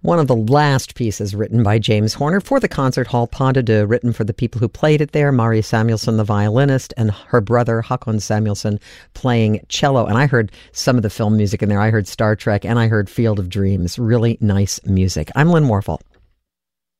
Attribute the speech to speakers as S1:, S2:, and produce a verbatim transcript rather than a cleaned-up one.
S1: One of the last pieces written by James Horner for the Concert Hall Pas de Deux, written for the people who played it there, Mari Samuelson, the violinist, and her brother, Håkon Samuelson, playing cello. And I heard some of the film music in there. I heard Star Trek, and I heard Field of Dreams. Really nice music. I'm Lynn Warfel.